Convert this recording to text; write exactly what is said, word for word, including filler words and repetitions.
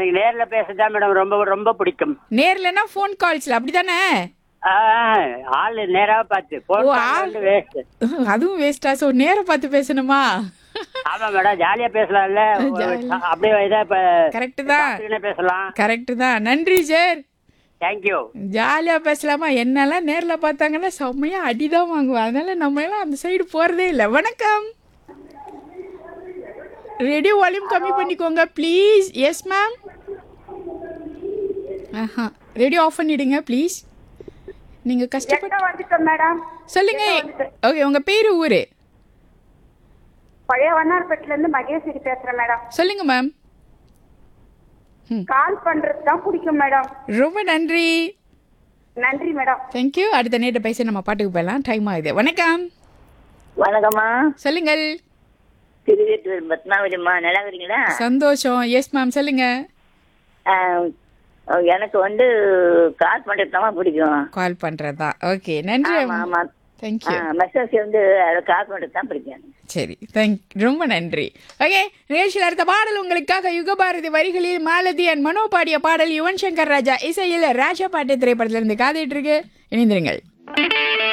எனக்கு நேர்ல பேசதான் மேடம் ரொம்ப ரொம்ப பிடிக்கும். நேர்லன்னா ஃபோன் கால்ஸ்ல அப்படிதானே? ஆ, ஆளு நேராக பார்த்து ஓ போன் ஆ வந்து வேஸ்ட். அதுவும் வேஸ்டா? ஸோ நேரம் பார்த்து பேசணுமா? ஆமா மேடம், ஜாலியா பேசலாம்ல. ஜாலி அப்படியே இதா இப்ப கரெக்டு தான், பார்த்துக்கிட்டே பேசலாம். கரெக்டு தான். நன்றி சார். தேங்க்யூ. ஜாலியாக பேசலாமா? என்னெல்லாம் நேரில் பார்த்தாங்கன்னா செம்மையாக அடிதான் வாங்குவேன். அதனால நம்ம எல்லாம் அந்த சைடு போகிறதே இல்லை. வணக்கம். ரேடியோ வால்யூம் கம்மி பண்ணிக்கோங்க please. Yes ma'am. Aha, radio of பண்ணிடுங்க ப்ளீஸ். நீங்கள் கஷ்டப்பட்டு வந்துட்டோம் மேடம். சொல்லுங்க. ஓகே, உங்கள் பேர் ஊர்? பழைய வண்ணார்பேட்டில இருந்து மகேஸ்வரி பேசுறேன் மேடம். சொல்லுங்க மேம். கால் பண்றது தான் பிடிக்கும் மேடம். ரொம்ப நன்றி. நன்றி மேடம். தேங்க்யூ. அடுத்த நேரத்தை பேச நம்ம பாட்டுக்கு போயிடலாம், டைம் ஆகுது. வணக்கம். வணக்கம்மா. சொல்லுங்கள். திருவேற்றூர் பத்மாவதிம்மா, நல்லா இருக்கீங்களா? சந்தோஷம். எஸ் மேம், சொல்லுங்க. எனக்கு வந்து கால் பண்றது தான் பிடிக்கும். கால் பண்றதா? ஓகே, நன்றி. ஆமா, தேங்க்யூ. மெசேஜ் வந்து கால் பண்றது தான் பிடிக்கும். சரி, தேங்க் ரொம்ப நன்றி. ஓகே, நிகழ்ச்சியில் அடுத்த பாடல் உங்களுக்காக யுகபாரதி வரிகளில் மாலதி அண்ட் மனோ பாடிய பாடல் யுவன் சங்கர் ராஜா இசையில் ராஜா பாட்டு திரைப்படத்திலிருந்து காத்துட்டு இருக்கு. இணைந்திருங்கள்.